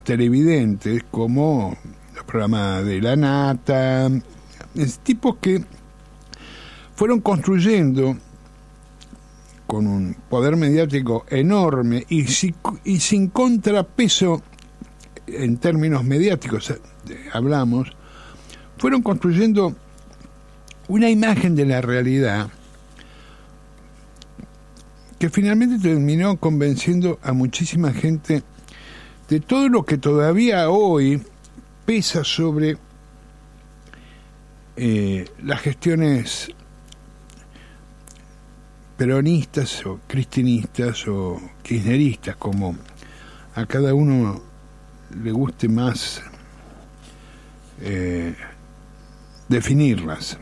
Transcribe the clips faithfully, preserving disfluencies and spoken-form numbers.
televidentes, como los programas de La Nata, es, tipos que fueron construyendo con un poder mediático enorme y, si, y sin contrapeso en términos mediáticos, hablamos, fueron construyendo una imagen de la realidad que finalmente terminó convenciendo a muchísima gente de todo lo que todavía hoy pesa sobre eh, las gestiones peronistas o cristinistas o kirchneristas, como a cada uno le guste más eh, definirlas.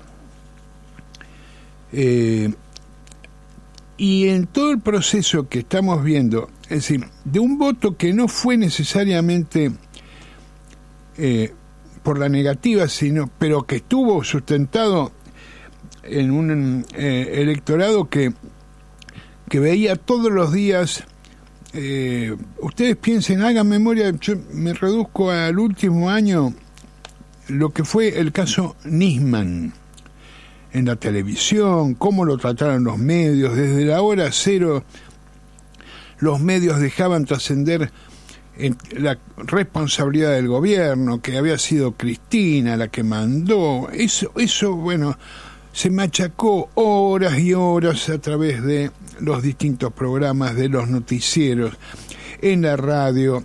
Eh, y en todo el proceso que estamos viendo, es decir, de un voto que no fue necesariamente eh, por la negativa, sino, pero que estuvo sustentado en un eh, electorado que, que veía todos los días, eh, ustedes piensen, hagan memoria, yo me reduzco al último año, lo que fue el caso Nisman en la televisión, cómo lo trataron los medios, desde la hora cero los medios dejaban trascender la responsabilidad del gobierno, que había sido Cristina la que mandó, eso, eso bueno, se machacó horas y horas a través de los distintos programas, de los noticieros, en la radio,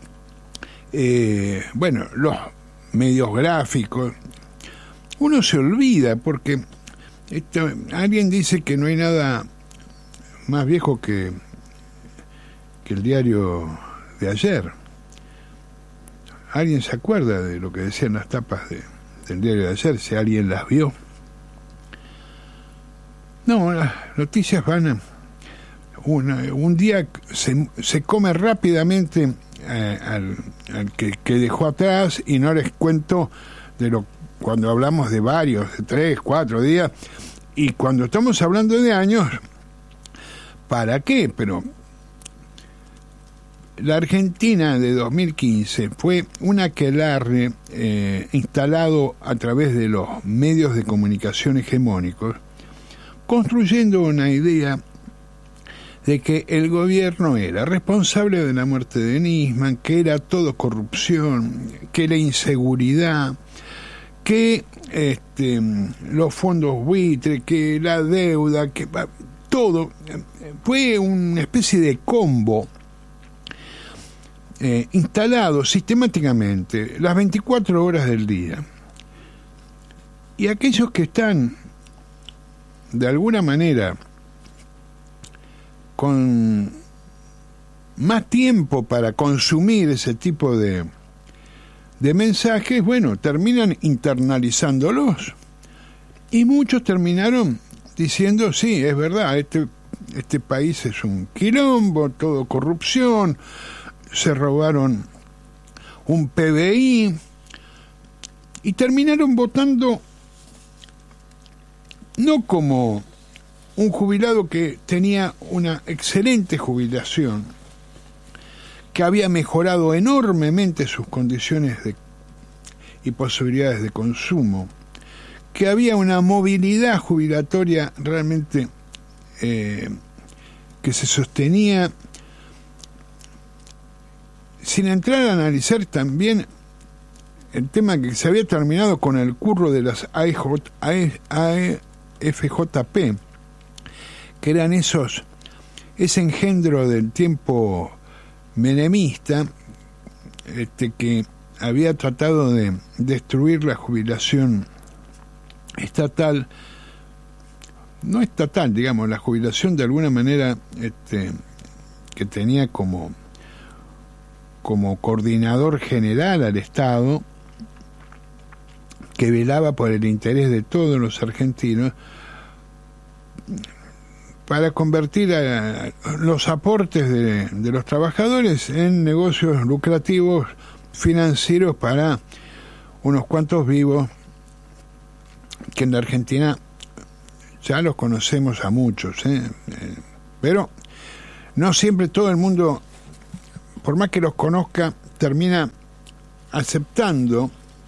eh, bueno, los medios gráficos. Uno se olvida porque esto, alguien dice que no hay nada más viejo que, que el diario de ayer. ¿Alguien se acuerda de lo que decían las tapas de, del diario de ayer? Si alguien las vio. No, las noticias van a... Una, un día se, se come rápidamente eh, al, al que, que dejó atrás, y no les cuento de lo cuando hablamos de varios, de tres, cuatro días, y cuando estamos hablando de años, ¿para qué? Pero la Argentina de dos mil quince fue un aquelarre eh, instalado a través de los medios de comunicación hegemónicos, construyendo una idea de que el gobierno era responsable de la muerte de Nisman, que era todo corrupción, que la inseguridad, que este, los fondos buitre, que la deuda, que todo. Fue una especie de combo eh, instalado sistemáticamente las veinticuatro horas del día. Y aquellos que están de alguna manera con más tiempo para consumir ese tipo de, de mensajes, bueno, terminan internalizándolos. Y muchos terminaron diciendo, sí, es verdad, este, este país es un quilombo, todo corrupción, se robaron un P B I, y terminaron votando no como un jubilado que tenía una excelente jubilación, que había mejorado enormemente sus condiciones de, y posibilidades de consumo, que había una movilidad jubilatoria realmente eh, que se sostenía, sin entrar a analizar también el tema que se había terminado con el curro de las A F J P, que eran esos, ese engendro del tiempo menemista, este, que había tratado de destruir la jubilación estatal, no estatal, digamos, la jubilación de alguna manera, este, que tenía como, como coordinador general al Estado, que velaba por el interés de todos los argentinos, para convertir a, a los aportes de, de los trabajadores en negocios lucrativos financieros para unos cuantos vivos, que en la Argentina ya los conocemos a muchos, ¿eh? Eh, pero no siempre todo el mundo, por más que los conozca, termina aceptando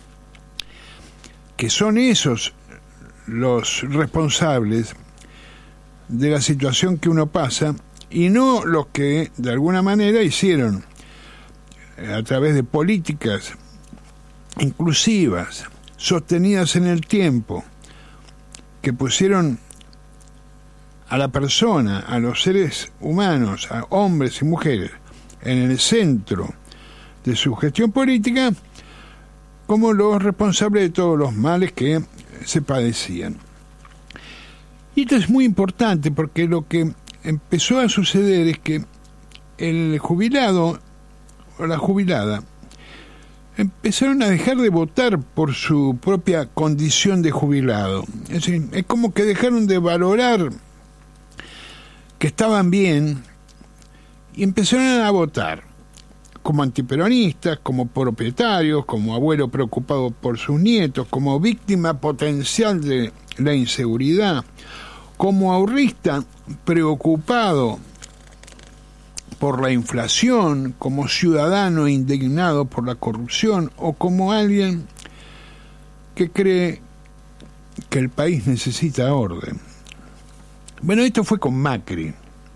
que son esos los responsables de la situación que uno pasa y no los que de alguna manera hicieron a través de políticas inclusivas, sostenidas en el tiempo, que pusieron a la persona, a los seres humanos, a hombres y mujeres, en el centro de su gestión política, como los responsables de todos los males que se padecían. Y esto es muy importante porque lo que empezó a suceder es que el jubilado o la jubilada empezaron a dejar de votar por su propia condición de jubilado. Es decir, es como que dejaron de valorar que estaban bien y empezaron a votar como antiperonistas, como propietarios, como abuelo preocupado por sus nietos, como víctima potencial de la inseguridad, como ahorrista preocupado por la inflación, como ciudadano indignado por la corrupción, o como alguien que cree que el país necesita orden. Bueno, esto fue con Macri.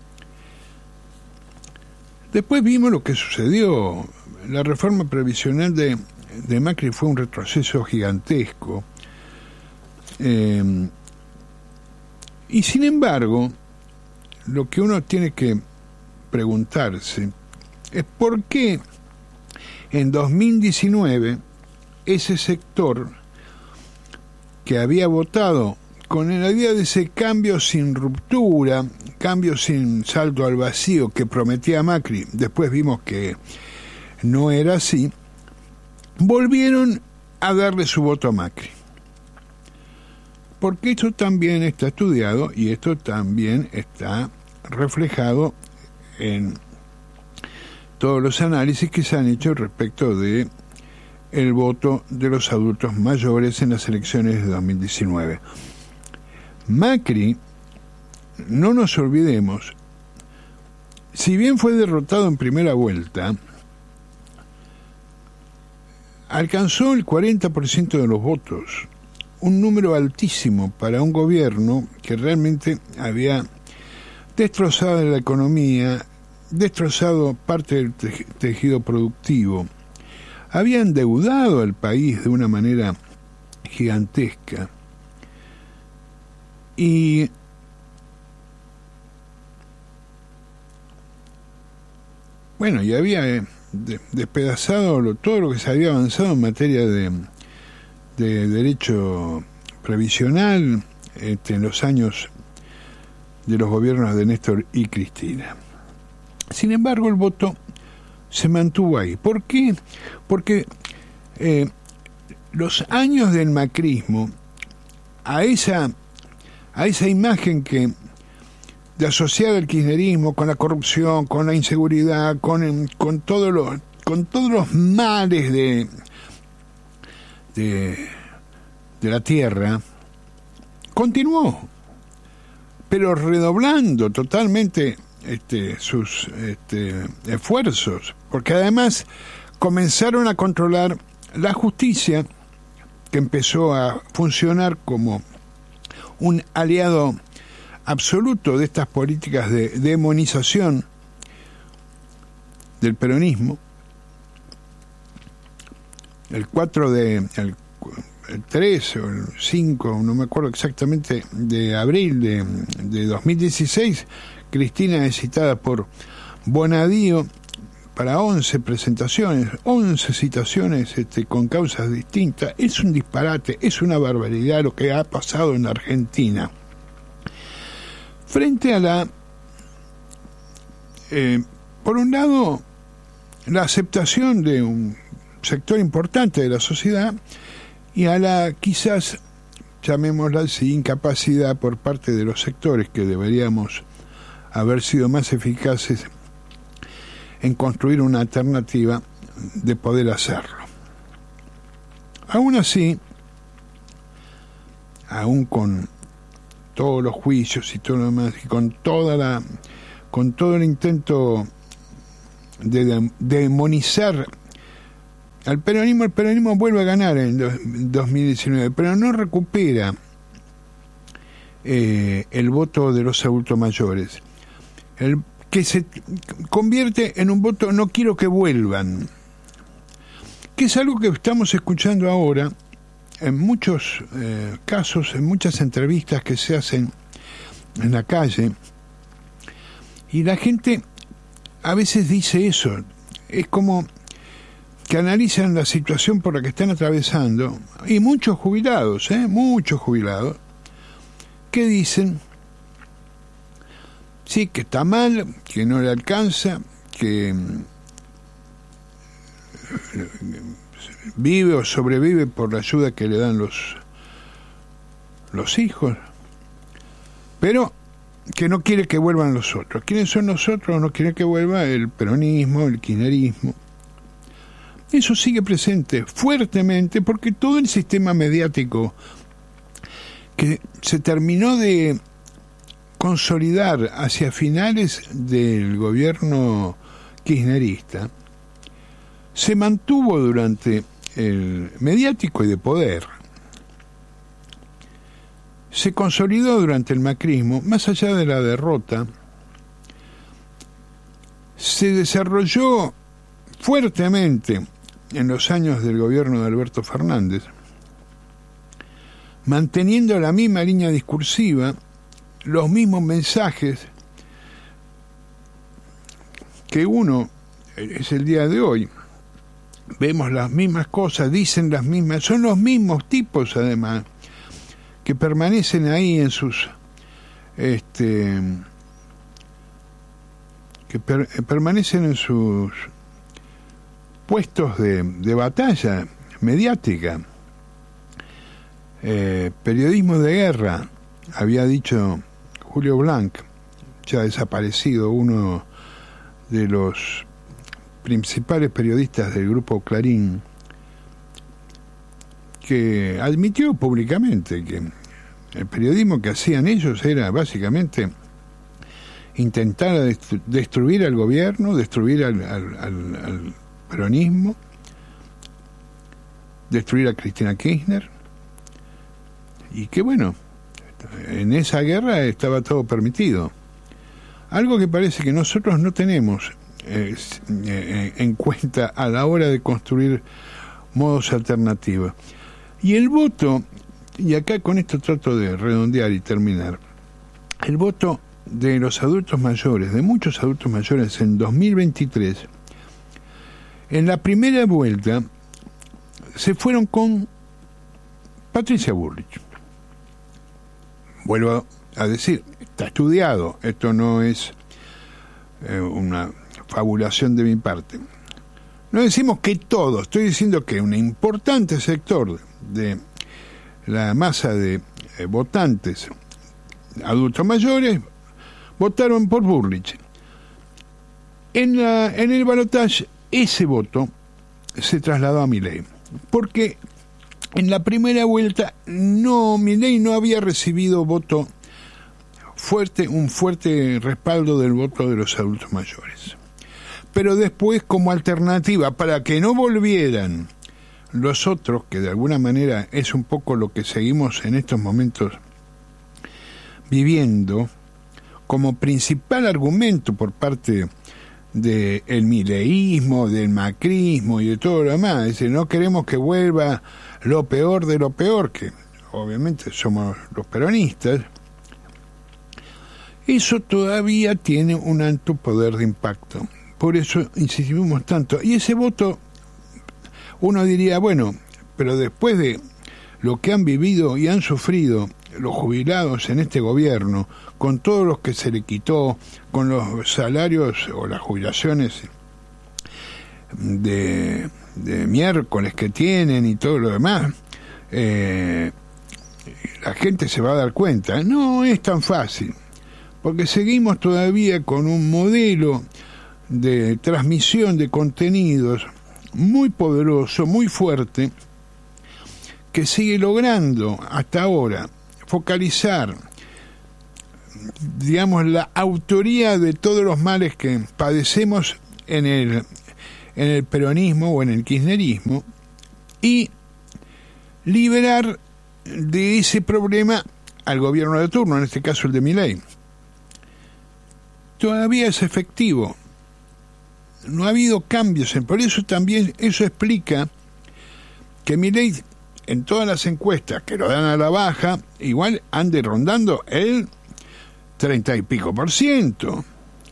Después vimos lo que sucedió. La reforma previsional de, de Macri fue un retroceso gigantesco. Eh, y sin embargo, lo que uno tiene que preguntarse es por qué en dos mil diecinueve ese sector que había votado con la idea de ese cambio sin ruptura, cambio sin salto al vacío que prometía Macri, después vimos que no era así, volvieron a darle su voto a Macri. Porque esto también está estudiado y esto también está reflejado en todos los análisis que se han hecho respecto de el voto de los adultos mayores en las elecciones de dos mil diecinueve. Macri, no nos olvidemos, si bien fue derrotado en primera vuelta, alcanzó el cuarenta por ciento de los votos, un número altísimo para un gobierno que realmente había destrozado la economía, destrozado parte del tejido productivo, había endeudado al país de una manera gigantesca y bueno, y había despedazado todo lo que se había avanzado en materia de, de derecho previsional este, en los años de los gobiernos de Néstor y Cristina. Sin embargo, el voto se mantuvo ahí. ¿Por qué? Porque eh, los años del macrismo, a esa, a esa imagen que de asociar el kirchnerismo con la corrupción, con la inseguridad, con, con, todos los, con todos los males de, de, de la tierra, continuó, pero redoblando totalmente este, sus este, esfuerzos, porque además comenzaron a controlar la justicia, que empezó a funcionar como un aliado absoluto de estas políticas de demonización del peronismo. El cuatro de el, el tres o el cinco, no me acuerdo exactamente, de abril de, de dos mil dieciséis, Cristina es citada por Bonadío para once presentaciones, once citaciones este, con causas distintas. Es un disparate, es una barbaridad lo que ha pasado en Argentina. Frente a la, eh, por un lado, la aceptación de un sector importante de la sociedad y a la, quizás, llamémosla así, incapacidad por parte de los sectores que deberíamos haber sido más eficaces en construir una alternativa de poder hacerlo. Aún así, aún con todos los juicios y todo lo demás, y con toda la, con todo el intento de, de demonizar al peronismo, el peronismo vuelve a ganar en dos mil diecinueve, pero no recupera eh, el voto de los adultos mayores, el que se convierte en un voto no quiero que vuelvan, que es algo que estamos escuchando ahora en muchos eh, casos, en muchas entrevistas que se hacen en la calle, y la gente a veces dice eso. Es como que analizan la situación por la que están atravesando, y muchos jubilados, ¿eh? muchos jubilados, que dicen sí, que está mal, que no le alcanza, que vive o sobrevive por la ayuda que le dan los los hijos, pero que no quiere que vuelvan los otros. ¿Quiénes son los otros? No quiere que vuelva el peronismo, el kirchnerismo. Eso sigue presente fuertemente porque todo el sistema mediático que se terminó de consolidar hacia finales del gobierno kirchnerista se mantuvo durante el mediático y de poder. Se consolidó durante el macrismo, más allá de la derrota, se desarrolló fuertemente en los años del gobierno de Alberto Fernández, manteniendo la misma línea discursiva, los mismos mensajes que uno es el día de hoy. Vemos las mismas cosas, dicen las mismas, son los mismos tipos además, que permanecen ahí en sus este que per, permanecen en sus puestos de, de batalla mediática. Eh, periodismo de guerra, había dicho Julio Blanc, ya desaparecido, uno de los principales periodistas del grupo Clarín, que admitió públicamente que el periodismo que hacían ellos era básicamente intentar destru- destruir al gobierno, destruir al, al, al, al peronismo, destruir a Cristina Kirchner, y que bueno, en esa guerra estaba todo permitido. Algo que parece que nosotros no tenemos eh, eh, en cuenta a la hora de construir modos alternativos. Y el voto, y acá con esto trato de redondear y terminar, el voto de los adultos mayores, de muchos adultos mayores en dos mil veintitrés, en la primera vuelta se fueron con Patricia Bullrich. Vuelvo a decir, está estudiado, esto no es eh, una fabulación de mi parte. No decimos que todo, estoy diciendo que un importante sector de la masa de eh, votantes adultos mayores votaron por Bullrich. En, la, en el balotaje ese voto se trasladó a Milei, porque en la primera vuelta no, Milei no había recibido voto fuerte, un fuerte respaldo del voto de los adultos mayores. Pero después, como alternativa, para que no volvieran los otros, que de alguna manera es un poco lo que seguimos en estos momentos viviendo, como principal argumento por parte del mileísmo, del macrismo y de todo lo demás, es decir, no queremos que vuelva lo peor de lo peor, que obviamente somos los peronistas. Eso todavía tiene un alto poder de impacto, por eso insistimos tanto. Y ese voto, uno diría, bueno, pero después de lo que han vivido y han sufrido los jubilados en este gobierno, con todos los que se le quitó, con los salarios o las jubilaciones de, de miércoles que tienen y todo lo demás, eh, la gente se va a dar cuenta, no es tan fácil, porque seguimos todavía con un modelo de transmisión de contenidos muy poderoso, muy fuerte, que sigue logrando hasta ahora focalizar, digamos, la autoría de todos los males que padecemos en el en el peronismo o en el kirchnerismo y liberar de ese problema al gobierno de turno, en este caso el de Milei. Todavía es efectivo. No ha habido cambios. Por eso también eso explica que Milei en todas las encuestas que lo dan a la baja, igual ande rondando el treinta y pico por ciento.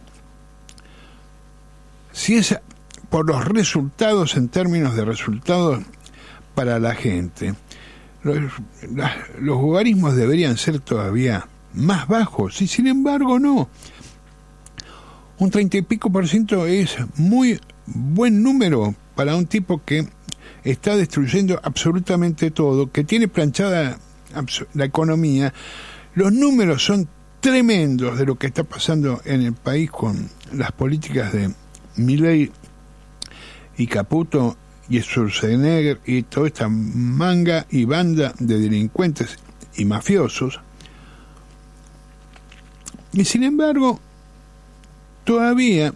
Si es por los resultados, en términos de resultados para la gente, los, las, los logaritmos deberían ser todavía más bajos, y sin embargo no. Un treinta y pico por ciento es muy buen número para un tipo que está destruyendo absolutamente todo, que tiene planchada la economía. Los números son tremendos de lo que está pasando en el país con las políticas de Milei y Caputo y Schwarzenegger y toda esta manga y banda de delincuentes y mafiosos. Y sin embargo, todavía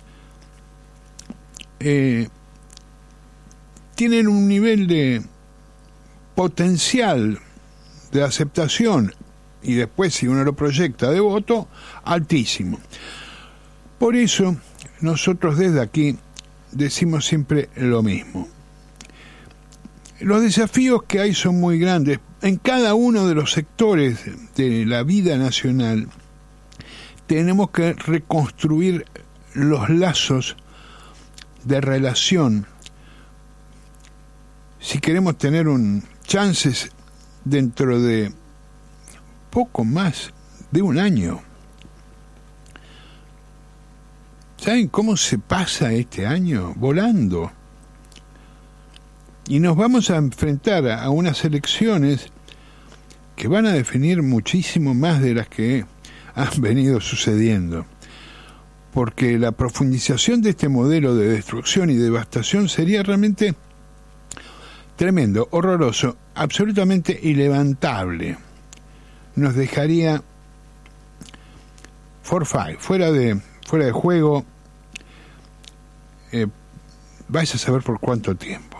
eh, tienen un nivel de potencial de aceptación y después, si uno lo proyecta, de voto altísimo. Por eso nosotros desde aquí decimos siempre lo mismo. Los desafíos que hay son muy grandes en cada uno de los sectores de la vida nacional. Tenemos que reconstruir los lazos de relación si queremos tener un chances dentro de poco más de un año. ¿Saben cómo se pasa este año? Volando. Y nos vamos a enfrentar a unas elecciones que van a definir muchísimo más de las que han venido sucediendo. Porque la profundización de este modelo de destrucción y devastación sería realmente tremendo, horroroso, absolutamente ilevantable. Nos dejaría forfait, fuera de, fuera de juego, eh, vais a saber por cuánto tiempo.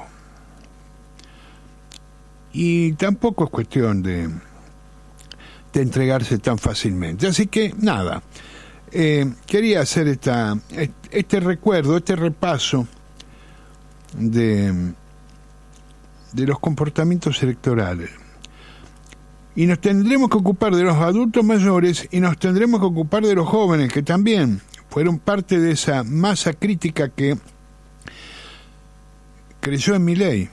Y tampoco es cuestión de, de entregarse tan fácilmente. Así que, nada, eh, quería hacer esta, este recuerdo, este repaso de, de los comportamientos electorales. Y nos tendremos que ocupar de los adultos mayores y nos tendremos que ocupar de los jóvenes, que también fueron parte de esa masa crítica que creyó en Milei.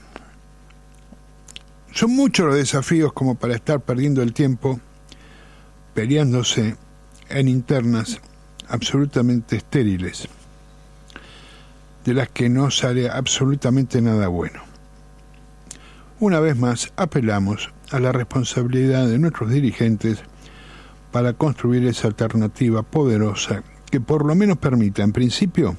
Son muchos los desafíos como para estar perdiendo el tiempo peleándose en internas absolutamente estériles, de las que no sale absolutamente nada bueno. Una vez más, apelamos a la responsabilidad de nuestros dirigentes para construir esa alternativa poderosa que por lo menos permita, en principio,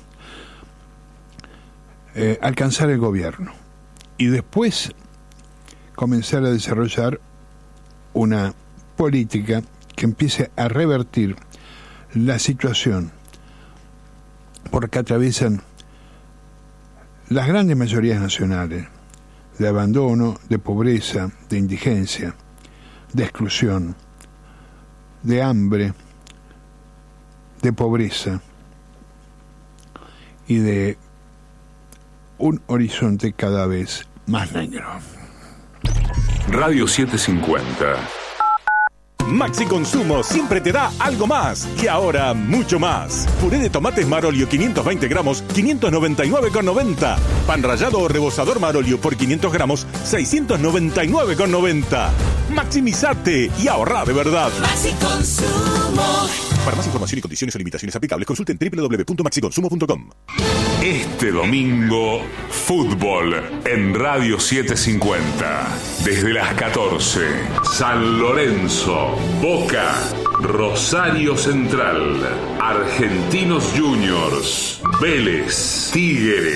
eh, alcanzar el gobierno y después comenzar a desarrollar una política que empiece a revertir la situación por que atraviesan las grandes mayorías nacionales, de abandono, de pobreza, de indigencia, de exclusión, de hambre, de pobreza y de un horizonte cada vez más negro. Radio setecientos cincuenta. Maxi Consumo siempre te da algo más. Y ahora, mucho más. Puré de tomates Marolio quinientos veinte gramos, quinientos noventa y nueve con noventa. Pan rallado o rebozador Marolio por quinientos gramos, seiscientos noventa y nueve con noventa. Maximizate y ahorrá de verdad. Maxi Consumo. Para más información y condiciones o limitaciones aplicables, consulten doble u doble u doble u punto maxi consumo punto com. Este domingo, fútbol en Radio setecientos cincuenta. Desde las catorce, San Lorenzo, Boca, Rosario Central, Argentinos Juniors, Vélez, Tigre,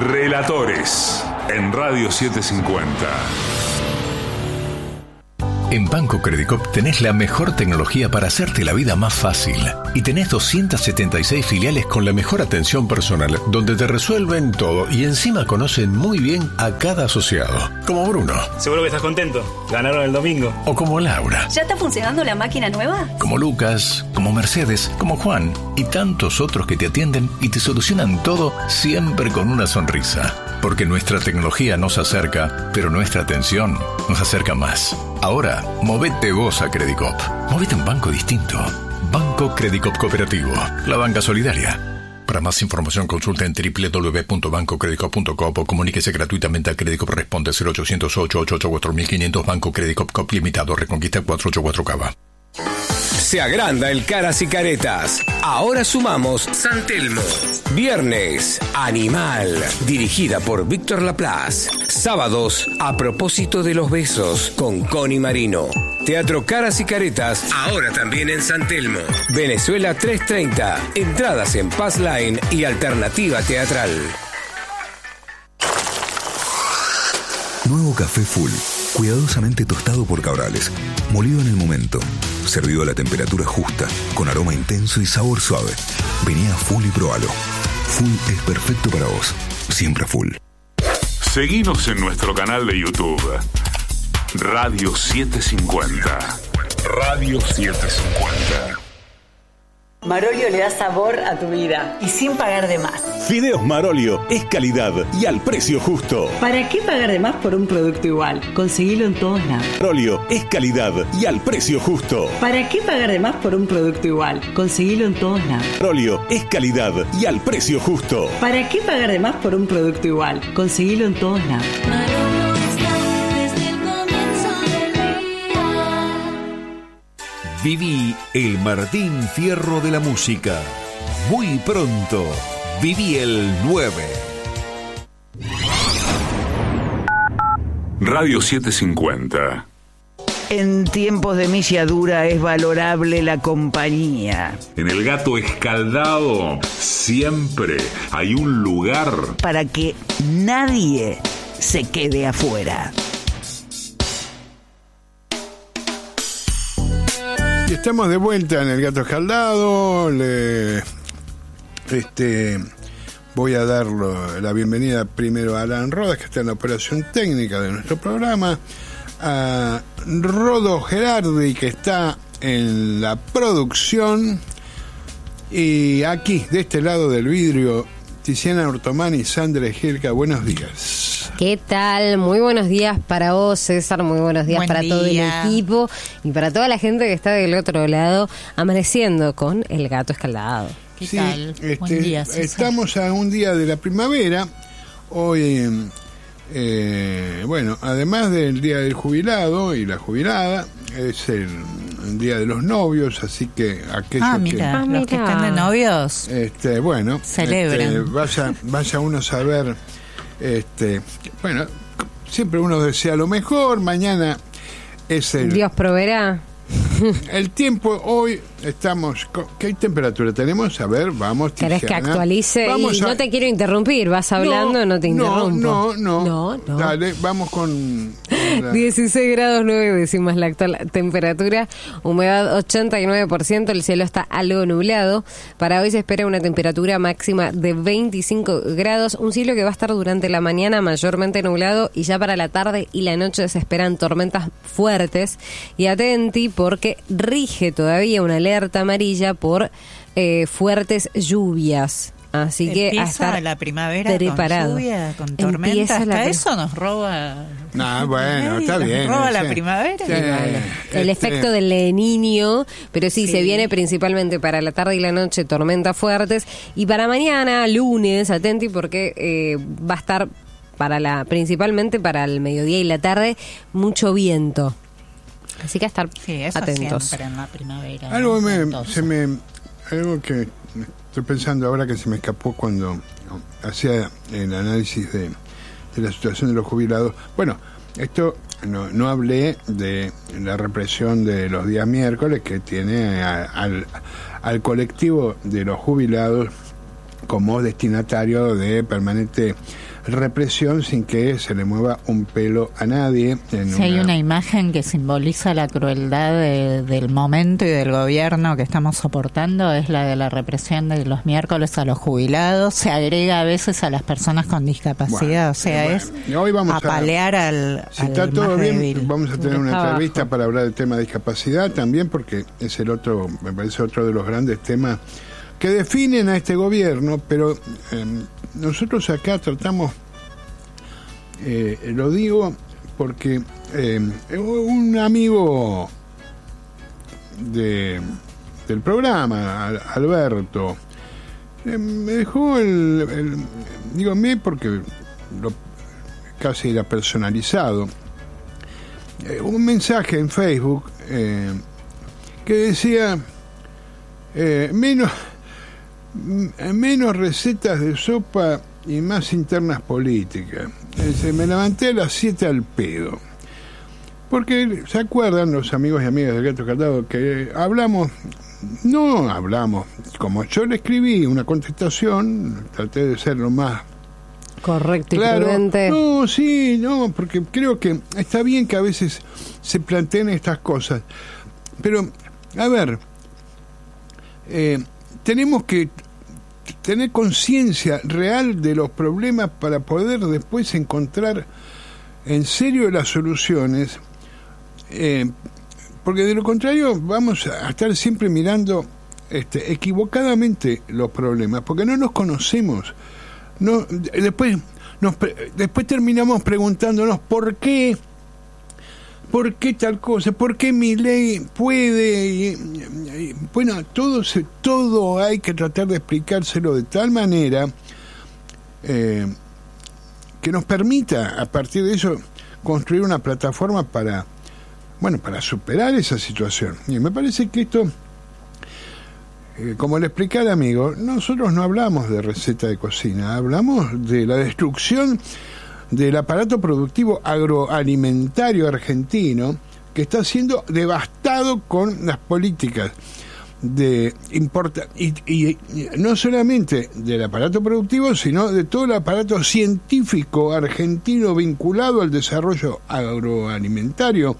Relatores en Radio setecientos cincuenta. En Banco Credicop tenés la mejor tecnología para hacerte la vida más fácil. Y tenés doscientas setenta y seis filiales con la mejor atención personal, donde te resuelven todo y encima conocen muy bien a cada asociado. Como Bruno. Seguro que estás contento. Ganaron el domingo. O como Laura. ¿Ya está funcionando la máquina nueva? Como Lucas, como Mercedes, como Juan y tantos otros que te atienden y te solucionan todo siempre con una sonrisa. Porque nuestra tecnología nos acerca, pero nuestra atención nos acerca más. Ahora, movete vos a Credicop. Movete a un banco distinto. Banco Credicop Cooperativo. La banca solidaria. Para más información consulta en doble u doble u doble u punto banco credicop punto com o comuníquese gratuitamente a Credicop. Responde cero ochocientos ocho ocho ocho cuatro mil quinientos. Banco Credicop Cop Limitado. Reconquista cuatrocientos ochenta y cuatro Cava. Se agranda el Caras y Caretas. Ahora sumamos San Telmo. Viernes, Animal, dirigida por Víctor Laplace. Sábados, A propósito de los besos, con Connie Marino. Teatro Caras y Caretas, ahora también en San Telmo. Venezuela trescientos treinta. Entradas en Pass Line y Alternativa Teatral. Nuevo café Full, cuidadosamente tostado por Cabrales, molido en el momento, servido a la temperatura justa, con aroma intenso y sabor suave. Vení a Full y probalo. Full es perfecto para vos, siempre Full. Seguinos en nuestro canal de YouTube, Radio setecientos cincuenta. Radio setecientos cincuenta. Marolio le da sabor a tu vida y sin pagar de más. Fideos Marolio es calidad y al precio justo. ¿Para qué pagar de más por un producto igual? Conseguilo en todos lados. Marolio es calidad y al precio justo. ¿Para qué pagar de más por un producto igual? Conseguilo en todos lados. Marolio es calidad y al precio justo. ¿Para qué pagar de más por un producto igual? Conseguilo en todos lados. Viví el Martín Fierro de la música. Muy pronto, viví el nueve. Radio setecientos cincuenta. En tiempos de milladura es valorable la compañía. En el Gato Escaldado siempre hay un lugar para que nadie se quede afuera. Y estamos de vuelta en el Gato Escaldado. Le, este, voy a dar la bienvenida primero a Alan Rodas, que está en la operación técnica de nuestro programa, a Rodo Gerardi, que está en la producción, y aquí, de este lado del vidrio, Tiziana Ortomani y Sandra Gilca. Buenos días. ¿Qué tal? Muy buenos días para vos, César. Muy buenos días Buen para día. todo el equipo y para toda la gente que está del otro lado, amaneciendo con el Gato Escaldado. ¿Qué sí, tal? Este, Buen día, César. Estamos a un día de la primavera. Hoy, eh, bueno, además del día del jubilado y la jubilada, es el, el día de los novios, así que aquellos ah, mira, que, ah, mira. los que están de novios, este, bueno, celebran. Este, vaya, vaya uno a saber. Este, bueno, siempre uno desea lo mejor. Mañana es el... Dios proveerá. El tiempo, hoy estamos... ¿Qué temperatura tenemos? A ver, vamos, Tiziana. ¿Querés que actualice? Vamos y a... no te quiero interrumpir, vas hablando, no, no te interrumpo. No, no, no, no. Dale, vamos con... La... dieciséis grados nueve décimas la actual temperatura, humedad ochenta y nueve por ciento, el cielo está algo nublado. Para hoy se espera una temperatura máxima de veinticinco grados, un cielo que va a estar durante la mañana mayormente nublado y ya para la tarde y la noche se esperan tormentas fuertes. Y atenti porque rige todavía una alerta amarilla por eh, fuertes lluvias. Así Empieza que a estar la primavera preparado. Con lluvia, con tormenta, hasta la... eso nos roba. No, bueno, está nos bien. roba sí. la primavera. Sí, vale. El este... efecto del Niño, pero sí, sí, se viene principalmente para la tarde y la noche tormentas fuertes. Y para mañana, lunes, atenti porque eh, va a estar para la principalmente para el mediodía y la tarde mucho viento. Así que a estar sí, eso atentos. Siempre en la primavera. Algo, ¿no? me, se me, algo que estoy pensando ahora que se me escapó cuando hacía el análisis de, de la situación de los jubilados. Bueno, esto no, no hablé de la represión de los días miércoles que tiene a, al, al colectivo de los jubilados como destinatario de permanente represión sin que se le mueva un pelo a nadie. En si una... hay una imagen que simboliza la crueldad de, del momento y del gobierno que estamos soportando, es la de la represión de los miércoles a los jubilados. Se agrega a veces a las personas con discapacidad, bueno, o sea, eh, bueno. es Hoy vamos apalear a, al, si al está todo bien, débil. Vamos a tener una entrevista para hablar del tema de discapacidad también, porque es el otro, me parece otro de los grandes temas que definen a este gobierno, pero eh, nosotros acá tratamos, eh, lo digo porque eh, un amigo de del programa, Alberto, eh, me dejó el, el digo me porque lo, casi era personalizado, eh, un mensaje en Facebook eh, que decía eh, menos menos recetas de sopa y más internas políticas. Se me levanté a las siete al pedo. Porque, ¿se acuerdan los amigos y amigas del Gato Caldado que hablamos? No hablamos. Como yo le escribí una contestación, traté de ser lo más correcto y claro, prudente. No, sí, no, porque creo que está bien que a veces se planteen estas cosas. Pero, a ver, eh, tenemos que tener conciencia real de los problemas para poder después encontrar en serio las soluciones, eh, porque de lo contrario vamos a estar siempre mirando este, equivocadamente los problemas, porque no los conocemos. No, después, nos, después terminamos preguntándonos por qué ¿por qué tal cosa? ¿Por qué mi ley puede? Y, y, bueno, todo, se, todo hay que tratar de explicárselo de tal manera eh, que nos permita, a partir de eso, construir una plataforma para, bueno, para superar esa situación. Y me parece que esto, eh, como le expliqué al amigo, nosotros no hablamos de receta de cocina, hablamos de la destrucción del aparato productivo agroalimentario argentino, que está siendo devastado con las políticas de importa y, y, y no solamente del aparato productivo, sino de todo el aparato científico argentino vinculado al desarrollo agroalimentario,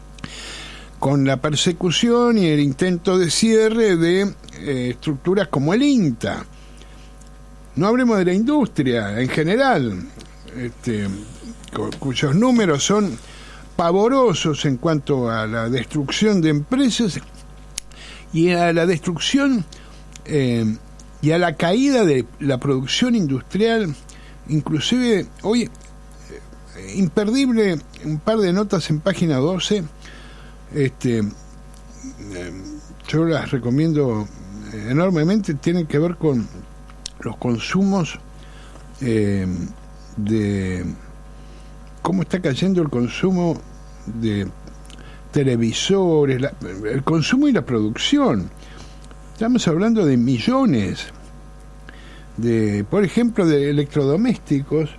con la persecución y el intento de cierre de eh, estructuras como el INTA. No hablemos de la industria en general, Este, cuyos números son pavorosos en cuanto a la destrucción de empresas y a la destrucción eh, y a la caída de la producción industrial. Inclusive hoy eh, imperdible un par de notas en página doce, este, eh, yo las recomiendo enormemente, tienen que ver con los consumos eh, de cómo está cayendo el consumo de televisores, la, el consumo y la producción. Estamos hablando de millones de, por ejemplo, de electrodomésticos,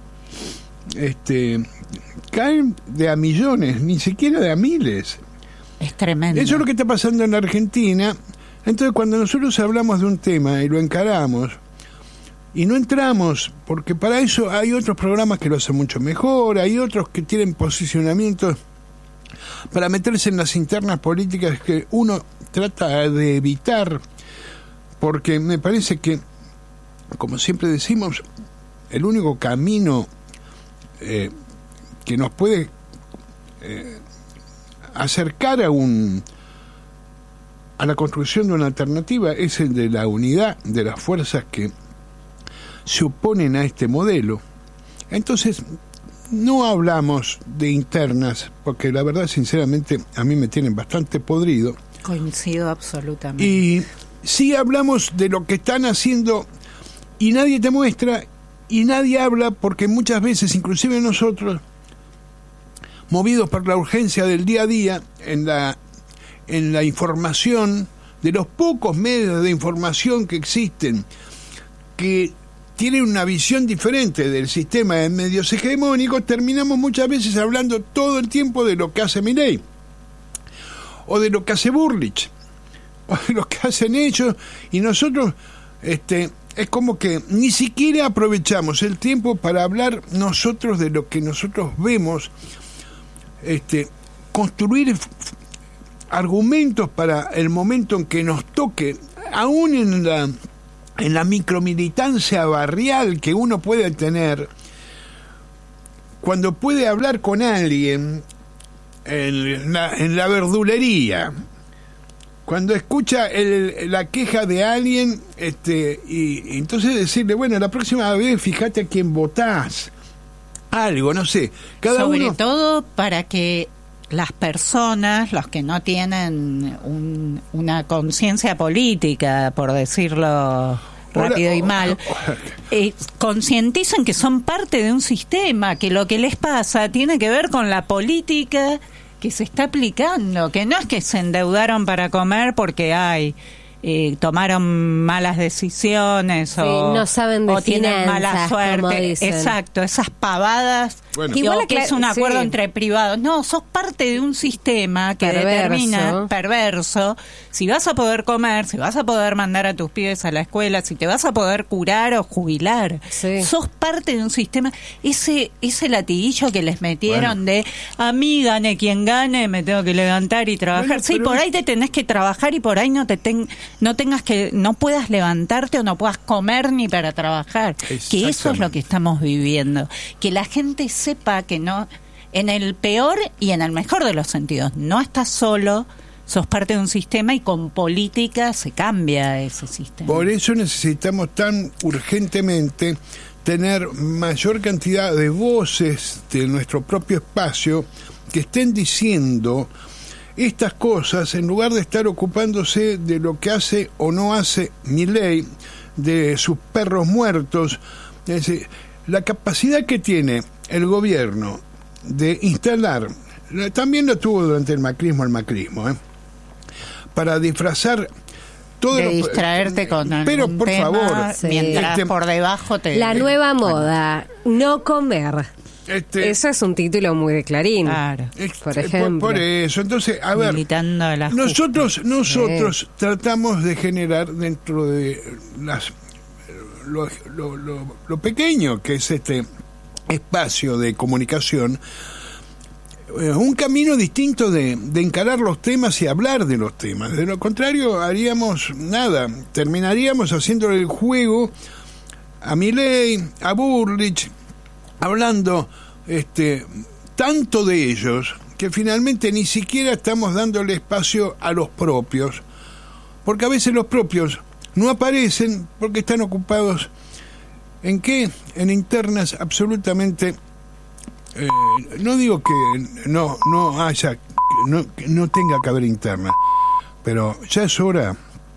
este, caen de a millones, ni siquiera de a miles. Es tremendo. Eso es lo que está pasando en la Argentina. Entonces, cuando nosotros hablamos de un tema y lo encaramos, y no entramos, porque para eso hay otros programas que lo hacen mucho mejor, hay otros que tienen posicionamientos para meterse en las internas políticas que uno trata de evitar, porque me parece que, como siempre decimos, el único camino eh, que nos puede eh, acercar a un a la construcción de una alternativa es el de la unidad de las fuerzas que se oponen a este modelo. Entonces, no hablamos de internas, porque la verdad, sinceramente, a mí me tienen bastante podrido. Coincido absolutamente. Y sí hablamos de lo que están haciendo y nadie te muestra y nadie habla, porque muchas veces, inclusive nosotros, movidos por la urgencia del día a día, en la, en la información, de los pocos medios de información que existen, que tienen una visión diferente del sistema de medios hegemónicos, terminamos muchas veces hablando todo el tiempo de lo que hace Milei, o de lo que hace Burrich, o de lo que hacen ellos, y nosotros este, es como que ni siquiera aprovechamos el tiempo para hablar nosotros de lo que nosotros vemos, este, construir f- argumentos para el momento en que nos toque, aún en la, en la micromilitancia barrial que uno puede tener, cuando puede hablar con alguien en la, en la verdulería, cuando escucha el, la queja de alguien, este, y, y entonces decirle, bueno, la próxima vez fíjate a quién votás, algo, no sé, cada sobre uno... todo para que las personas, los que no tienen un, una conciencia política, por decirlo rápido y mal, eh, concienticen que son parte de un sistema, que lo que les pasa tiene que ver con la política que se está aplicando, que no es que se endeudaron para comer porque hay eh, tomaron malas decisiones Sí, o no saben de o tienen mala finanzas, como suerte. dicen. Exacto, esas pavadas. Bueno. O Igual que acla- es un acuerdo sí. entre privados. No, sos parte de un sistema que Perverso. determina, perverso, si vas a poder comer, si vas a poder mandar a tus pibes a la escuela, si te vas a poder curar o jubilar. Sí. Sos parte de un sistema. Ese ese latiguillo que les metieron de a mí gane quien gane, me tengo que levantar y trabajar. Bueno, sí, pero- por ahí te tenés que trabajar y por ahí no te ten, no tengas que no puedas levantarte o no puedas comer ni para trabajar. Que eso es lo que estamos viviendo. Que la gente sepa que no, en el peor y en el mejor de los sentidos, no estás solo, sos parte de un sistema y con política se cambia ese sistema. Por eso necesitamos tan urgentemente tener mayor cantidad de voces de nuestro propio espacio que estén diciendo estas cosas en lugar de estar ocupándose de lo que hace o no hace Milei, de sus perros muertos. Es decir, la capacidad que tiene el gobierno de instalar, también lo tuvo durante el macrismo el macrismo, ¿eh? para disfrazar todo de lo, distraerte con pero algún por tema, favor, sí. mientras este, por debajo te... La nueva moda, no comer. Este, Eso es un título muy de Clarín. Claro. Por Eh, ejemplo. Por, por eso, entonces, a ver, Militando a la nosotros nosotros Sí. tratamos de generar dentro de las lo, lo, lo, lo pequeño que es este espacio de comunicación, eh, un camino distinto de, de encarar los temas y hablar de los temas. De lo contrario, haríamos nada, terminaríamos haciéndole el juego a Milei, a Burrich, hablando este tanto de ellos que finalmente ni siquiera estamos dándole espacio a los propios, porque a veces los propios no aparecen porque están ocupados en qué, en internas absolutamente eh, no digo que no no haya no, que no tenga que haber interna, pero ya es hora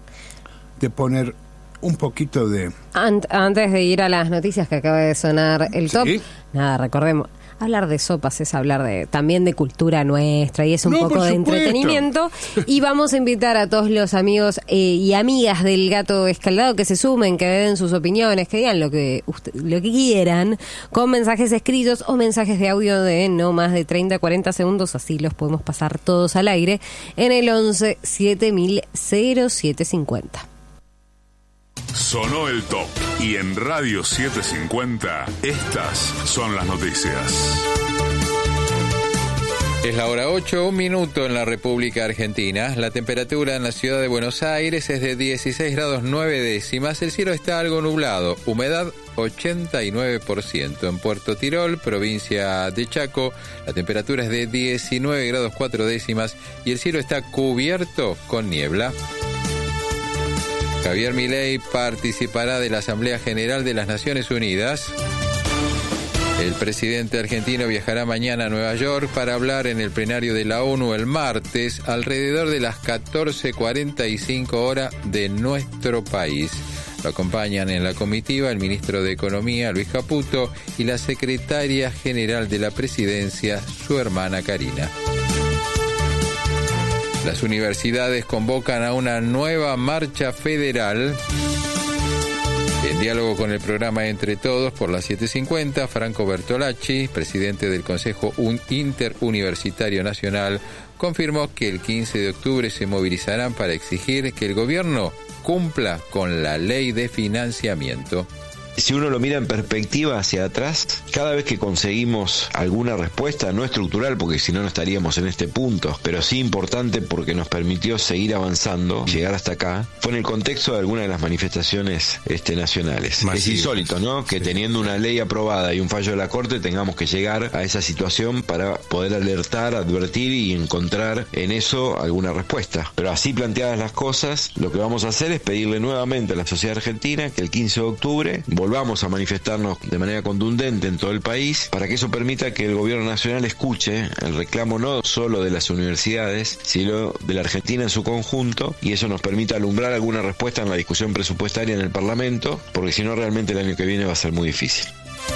de poner un poquito de... Ant- antes de ir a las noticias que acaba de sonar el top, Sí. nada, recordemos, hablar de sopas es hablar de también de cultura nuestra y es un No, poco por de supuesto. entretenimiento. Y vamos a invitar a todos los amigos eh, y amigas del Gato Escaldado que se sumen, que den sus opiniones, que digan lo que usted- lo que quieran, con mensajes escritos o mensajes de audio de no más de treinta a cuarenta segundos, así los podemos pasar todos al aire, en el once siete mil siete cincuenta. Sonó el top y en Radio setecientos cincuenta estas son las noticias. Es la hora ocho, un minuto en la República Argentina. La temperatura en la ciudad de Buenos Aires es de dieciséis grados nueve décimas. El cielo está algo nublado. Humedad ochenta y nueve por ciento. En Puerto Tirol, provincia de Chaco, la temperatura es de diecinueve grados cuatro décimas y el cielo está cubierto con niebla. Javier Milei participará de la Asamblea General de las Naciones Unidas. El presidente argentino viajará mañana a Nueva York para hablar en el plenario de la ONU el martes alrededor de las catorce cuarenta y cinco horas de nuestro país. Lo acompañan en la comitiva el ministro de Economía, Luis Caputo, y la secretaria general de la presidencia, su hermana Karina. Las universidades convocan a una nueva marcha federal. En diálogo con el programa Entre Todos por las siete cincuenta, Franco Bertolacci, presidente del Consejo Interuniversitario Nacional, confirmó que el quince de octubre se movilizarán para exigir que el gobierno cumpla con la ley de financiamiento. Si uno lo mira en perspectiva hacia atrás, cada vez que conseguimos alguna respuesta, no estructural, porque si no no estaríamos en este punto, pero sí importante porque nos permitió seguir avanzando, llegar hasta acá, fue en el contexto de alguna de las manifestaciones este, nacionales. Masivas. Es insólito, ¿no? Que teniendo una ley aprobada y un fallo de la Corte tengamos que llegar a esa situación para poder alertar, advertir y encontrar en eso alguna respuesta. Pero así planteadas las cosas, lo que vamos a hacer es pedirle nuevamente a la sociedad argentina que el quince de octubre volvamos a manifestarnos de manera contundente en todo el país para que eso permita que el gobierno nacional escuche el reclamo no solo de las universidades, sino de la Argentina en su conjunto, y eso nos permita alumbrar alguna respuesta en la discusión presupuestaria en el Parlamento, porque si no realmente el año que viene va a ser muy difícil.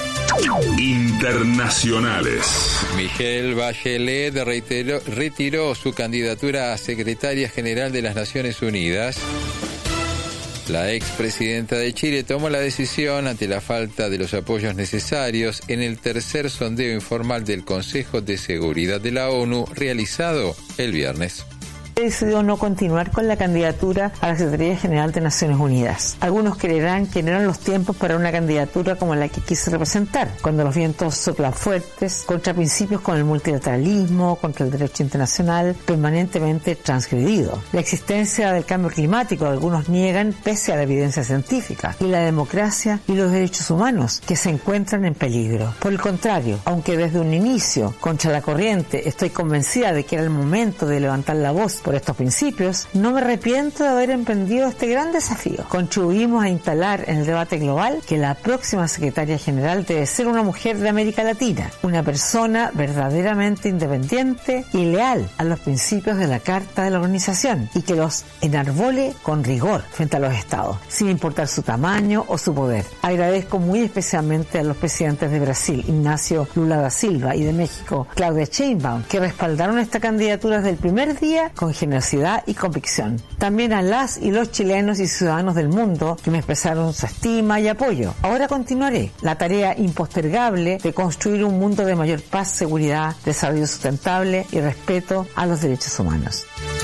Internacionales. Michelle Bachelet reiteró, retiró su candidatura a secretaria general de las Naciones Unidas. La expresidenta de Chile tomó la decisión ante la falta de los apoyos necesarios en el tercer sondeo informal del Consejo de Seguridad de la ONU realizado el viernes. Decidió no continuar con la candidatura a la Secretaría General de Naciones Unidas. Algunos creerán que no eran los tiempos para una candidatura como la que quise representar, cuando los vientos soplan fuertes, contra principios como el multilateralismo, contra el derecho internacional, permanentemente transgredido. La existencia del cambio climático algunos niegan pese a la evidencia científica, y la democracia y los derechos humanos, que se encuentran en peligro. Por el contrario, aunque desde un inicio, contra la corriente, estoy convencida de que era el momento de levantar la voz por estos principios, no me arrepiento de haber emprendido este gran desafío. Contribuimos a instalar en el debate global que la próxima secretaria general debe ser una mujer de América Latina, una persona verdaderamente independiente y leal a los principios de la Carta de la Organización, y que los enarbole con rigor frente a los estados, sin importar su tamaño o su poder. Agradezco muy especialmente a los presidentes de Brasil, Ignacio Lula da Silva, y de México, Claudia Sheinbaum, que respaldaron esta candidatura desde el primer día con generosidad y convicción. También a las y los chilenos y ciudadanos del mundo que me expresaron su estima y apoyo. Ahora continuaré la tarea impostergable de construir un mundo de mayor paz, seguridad, desarrollo sustentable y respeto a los derechos humanos.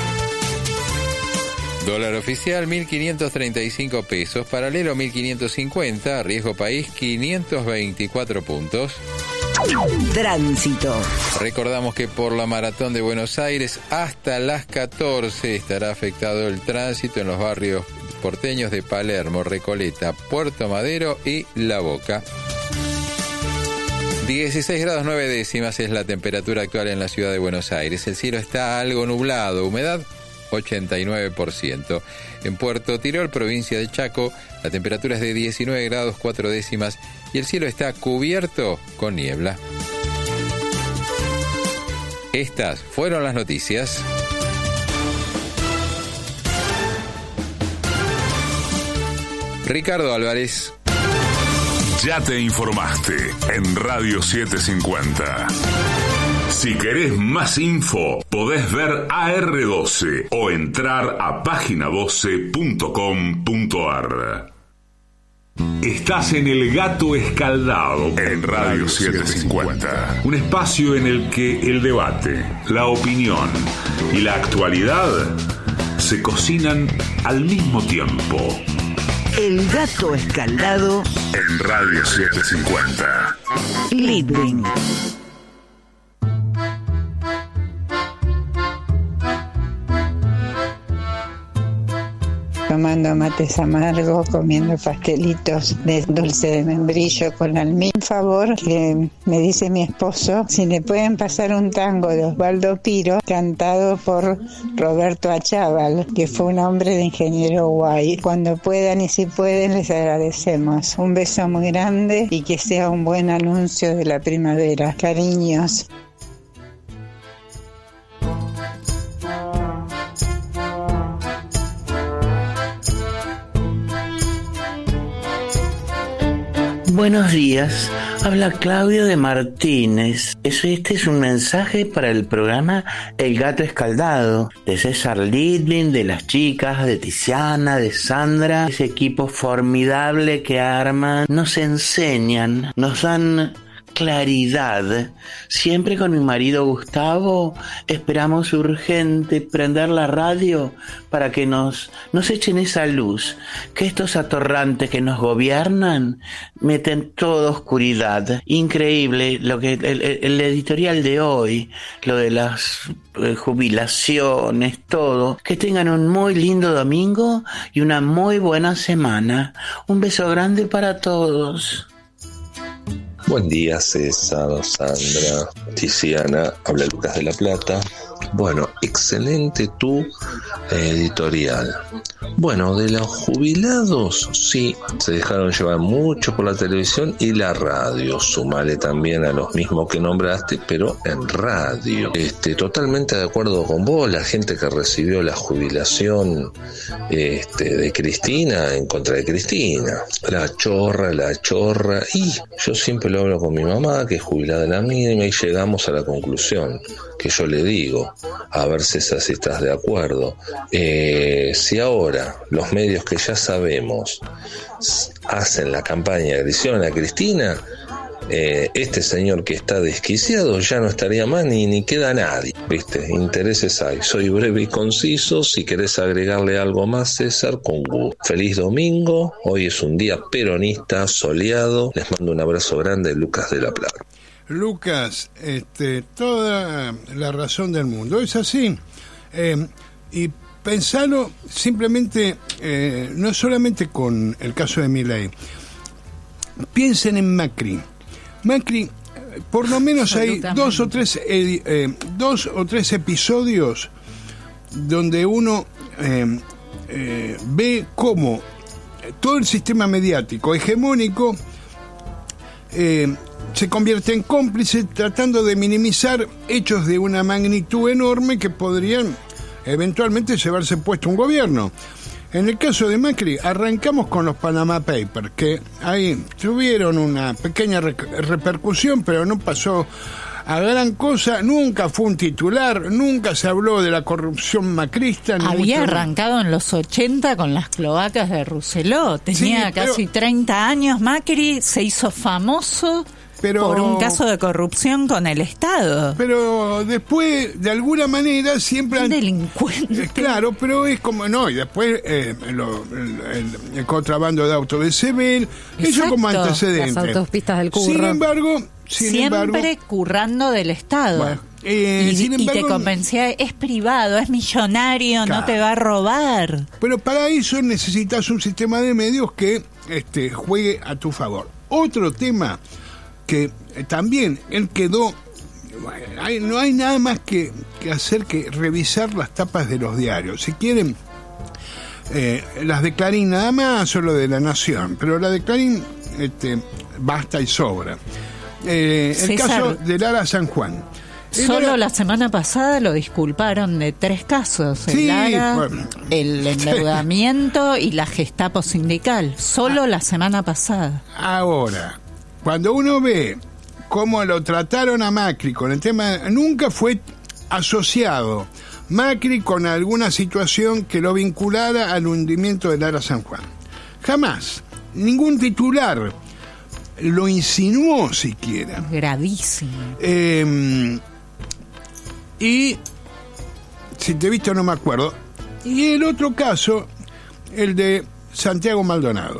Dólar oficial mil quinientos treinta y cinco pesos, paralelo mil quinientos cincuenta, riesgo país quinientos veinticuatro puntos. Tránsito. Recordamos que por la Maratón de Buenos Aires hasta las catorce estará afectado el tránsito en los barrios porteños de Palermo, Recoleta, Puerto Madero y La Boca. dieciséis grados nueve décimas es la temperatura actual en la ciudad de Buenos Aires. El cielo está algo nublado, humedad ochenta y nueve por ciento. En Puerto Tirol, provincia de Chaco, la temperatura es de diecinueve grados cuatro décimas y el cielo está cubierto con niebla. Estas fueron las noticias. Ricardo Álvarez. Ya te informaste en Radio setecientos cincuenta. Si querés más info, podés ver A R doce o entrar a página doce punto com punto a r. Estás en El Gato Escaldado en Radio setecientos cincuenta, un espacio en el que el debate, la opinión y la actualidad se cocinan al mismo tiempo. El Gato Escaldado en Radio setecientos cincuenta. Lidling. Tomando mates amargos, comiendo pastelitos de dulce de membrillo con almíbar. Por favor, que me dice mi esposo si le pueden pasar un tango de Osvaldo Piro cantado por Roberto Achával, que fue un hombre de ingeniero guay. Cuando puedan y si pueden, les agradecemos. Un beso muy grande y que sea un buen anuncio de la primavera. Cariños. Buenos días, habla Claudio de Martínez. Este es un mensaje para el programa El Gato Escaldado, de César Lidling, de las chicas, de Tiziana, de Sandra, ese equipo formidable que arman, nos enseñan, nos dan claridad. Siempre con mi marido Gustavo esperamos urgente prender la radio para que nos, nos echen esa luz, que estos atorrantes que nos gobiernan meten toda oscuridad. Increíble lo que el, el, el editorial de hoy, lo de las eh, jubilaciones, todo. Que tengan un muy lindo domingo y una muy buena semana. Un beso grande para todos. Buen día, César, Sandra, Tiziana, habla Lucas de la Plata. Bueno, excelente tu eh, editorial. Bueno, de los jubilados, sí, se dejaron llevar mucho por la televisión y la radio. Sumale también a los mismos que nombraste, pero en radio. Este, totalmente de acuerdo con vos, la gente que recibió la jubilación este, de Cristina en contra de Cristina. La chorra, la chorra. Y yo siempre lo hablo con mi mamá, que es jubilada de la mínima, y llegamos a la conclusión que yo le digo, a ver César si estás de acuerdo. Eh, si ahora los medios que ya sabemos hacen la campaña que hicieron a Cristina, eh, este señor que está desquiciado ya no estaría más ni, ni queda nadie, ¿viste? Intereses hay. Soy breve y conciso. Si querés agregarle algo más, César, con gusto. Feliz domingo. Hoy es un día peronista, soleado. Les mando un abrazo grande, Lucas de la Plata. Lucas, este, toda la razón del mundo, es así. Eh, y pensalo simplemente, eh, no solamente con el caso de Milei. Piensen en Macri. Macri, por lo menos hay dos o tres eh, eh, dos o tres episodios donde uno eh, eh, ve cómo todo el sistema mediático hegemónico eh, se convierte en cómplice tratando de minimizar hechos de una magnitud enorme que podrían eventualmente llevarse puesto un gobierno. En el caso de Macri, arrancamos con los Panama Papers, que ahí tuvieron una pequeña re- repercusión, pero no pasó a gran cosa, nunca fue un titular, nunca se habló de la corrupción macrista. Ni Había mucho arrancado en los ochenta con las cloacas de Rousselot, tenía Sí, pero- casi treinta años, Macri se hizo famoso Pero- por un caso de corrupción con el Estado. Pero después, de alguna manera, siempre... Un han- delincuente. Eh, claro, pero es como... No, y después eh, lo- el, el- el contrabando de autos de Sebel, eso Exacto. como antecedente. Las autopistas del curro. Sin embargo... Sin Siempre embargo, currando del Estado. Bueno, eh, y, sin y te embargo- convencía, es privado, es millonario, Claro. no te va a robar. Pero para eso necesitas un sistema de medios que este, juegue a tu favor. Otro tema que eh, también él quedó... bueno, hay- no hay nada más que, que hacer que revisar las tapas de los diarios. Si quieren, eh, las de Clarín nada más o lo de La Nación, pero la de Clarín este, basta y sobra. Eh, el César, caso de Lara San Juan. El Solo Lara- la semana pasada lo disculparon de tres casos. El Sí, Lara, bueno. el endeudamiento y la Gestapo sindical. Solo la semana pasada. Ahora, cuando uno ve cómo lo trataron a Macri con el tema, nunca fue asociado Macri con alguna situación que lo vinculara al hundimiento de Lara San Juan. Jamás. Ningún titular lo insinuó siquiera. Gravísimo. Eh, y si te he visto no me acuerdo. Y el otro caso, el de Santiago Maldonado.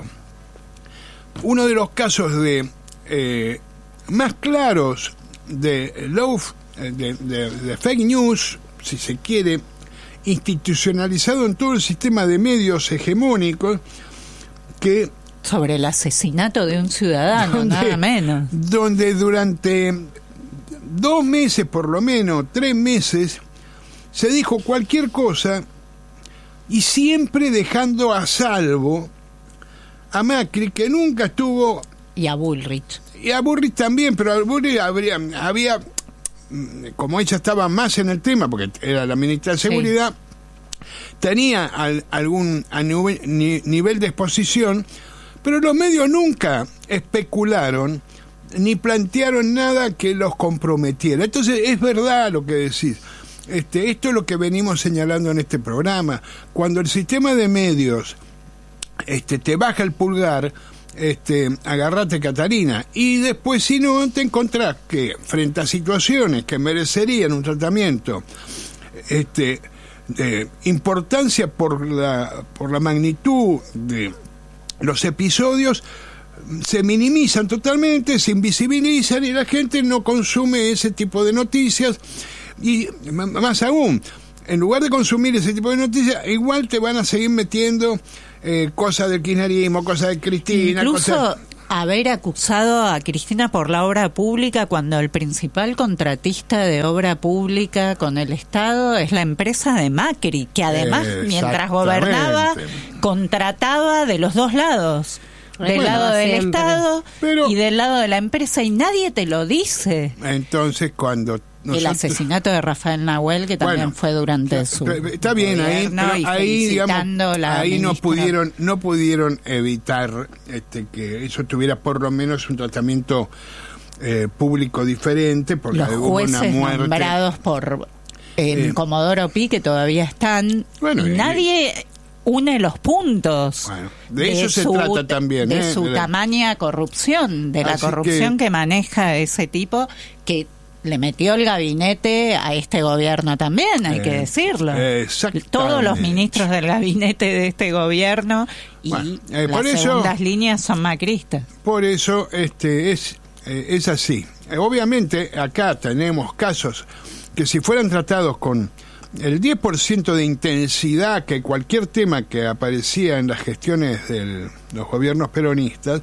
Uno de los casos de eh, más claros de loaf, de, de, de fake news, si se quiere, institucionalizado en todo el sistema de medios hegemónicos, que sobre el asesinato de un ciudadano, donde, nada menos. Donde durante dos meses, por lo menos, tres meses, se dijo cualquier cosa y siempre dejando a salvo a Macri, que nunca estuvo... Y a Bullrich. Y a Bullrich también, pero a Bullrich habría, había, como ella estaba más en el tema, porque era la ministra de Seguridad, sí. tenía al, algún a nivel, ni, nivel de exposición, pero los medios nunca especularon ni plantearon nada que los comprometiera. Entonces es verdad lo que decís. Este, esto es lo que venimos señalando en este programa. Cuando el sistema de medios este, te baja el pulgar, este, agarrate Catarina. Y después, si no, te encontrás que frente a situaciones que merecerían un tratamiento este, de importancia por la, por la magnitud de los episodios, se minimizan totalmente, se invisibilizan y la gente no consume ese tipo de noticias. Y más aún, en lugar de consumir ese tipo de noticias, igual te van a seguir metiendo eh, cosas del kirchnerismo, cosas de Cristina. Incluso cosas... haber acusado a Cristina por la obra pública cuando el principal contratista de obra pública con el Estado es la empresa de Macri, que además mientras gobernaba contrataba de los dos lados. Del bueno, lado del siempre. Estado Pero, y del lado de la empresa, y nadie te lo dice. Entonces, cuando nosotros... el asesinato de Rafael Nahuel, que también bueno, fue durante su está bien ahí, pero ahí digamos, ahí no pudieron no pudieron evitar este que eso tuviera por lo menos un tratamiento eh, público diferente, porque los hubo jueces una muerte nombrados por eh, eh, Comodoro Pi, que todavía están, bueno, y nadie y, une los puntos. Bueno, de eso se su, trata también. De ¿eh? su de la... tamaña corrupción, de la Así corrupción que... que maneja ese tipo, que le metió el gabinete a este gobierno también, hay eh, que decirlo. Todos los ministros del gabinete de este gobierno y bueno, eh, las eso, segundas líneas son macristas. Por eso este es, eh, es así. Eh, obviamente acá tenemos casos que si fueran tratados con el diez por ciento de intensidad que cualquier tema que aparecía en las gestiones de los gobiernos peronistas,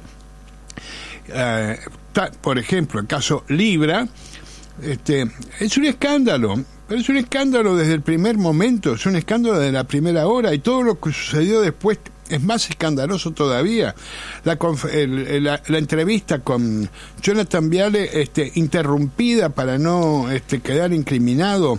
eh, ta, por ejemplo, el caso Libra, este, es un escándalo, pero es un escándalo desde el primer momento, es un escándalo de la primera hora, y todo lo que sucedió después es más escandaloso todavía. La, el, la, la entrevista con Jonathan Viale, este, interrumpida para no este, quedar incriminado.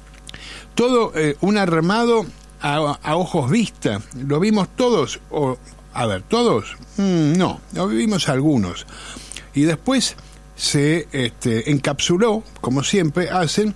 Todo eh, un armado a, a ojos vista. ¿Lo vimos todos? O, a ver, ¿todos? Mm, no, lo vimos algunos. Y después se este, encapsuló, como siempre hacen,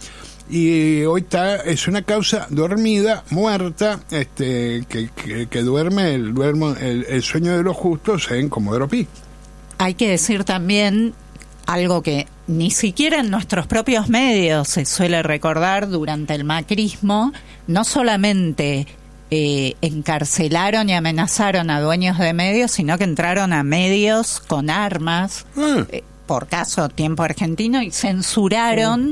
y hoy está, es una causa dormida, muerta, este, que, que, que duerme, el, duermo, el, el sueño de los justos en Comodoro Pi. Hay que decir también algo que ni siquiera en nuestros propios medios se suele recordar durante el macrismo. No solamente eh, encarcelaron y amenazaron a dueños de medios, sino que entraron a medios con armas, ah. eh, por caso Tiempo Argentino, y censuraron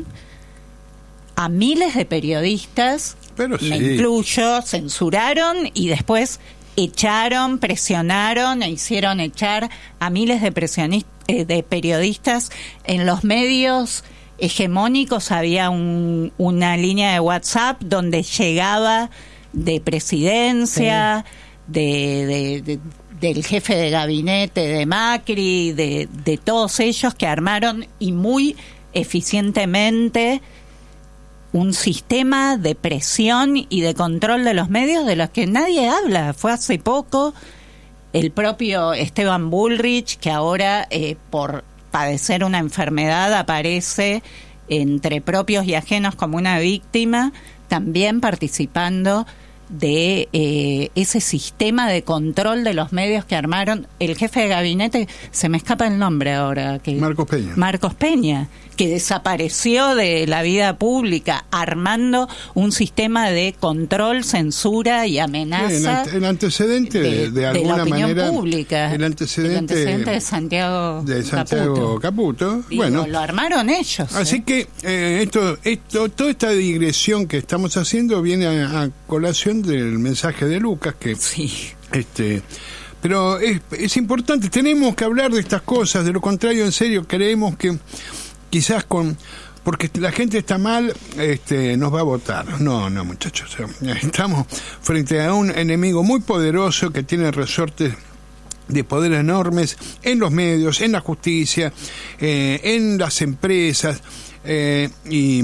ah. a miles de periodistas, Pero sí. me incluyo, censuraron y después echaron, presionaron e hicieron echar a miles de presionistas, de periodistas. En los medios hegemónicos había un, una línea de WhatsApp donde llegaba de presidencia, sí. de, de, de del jefe de gabinete de Macri, de, de todos ellos que armaron y muy eficientemente un sistema de presión y de control de los medios de los que nadie habla. Fue hace poco el propio Esteban Bullrich, que ahora eh, por padecer una enfermedad aparece entre propios y ajenos como una víctima, también participando de eh, ese sistema de control de los medios que armaron el jefe de gabinete, se me escapa el nombre ahora, que Marcos Peña. Marcos Peña, que desapareció de la vida pública armando un sistema de control, censura y amenaza. Sí, el antecedente de, de, de alguna de la opinión manera pública. El antecedente, el antecedente de Santiago de Santiago Caputo. Caputo. Digo, bueno, lo armaron ellos. Así ¿eh? que eh, esto, esto, toda esta digresión que estamos haciendo viene a, a colación del mensaje de Lucas, que sí. este pero es, es importante, tenemos que hablar de estas cosas, de lo contrario, en serio, creemos que quizás con porque la gente está mal, este, nos va a votar. No, no, muchachos, estamos frente a un enemigo muy poderoso que tiene resortes de poder enormes en los medios, en la justicia, eh, en las empresas, eh, y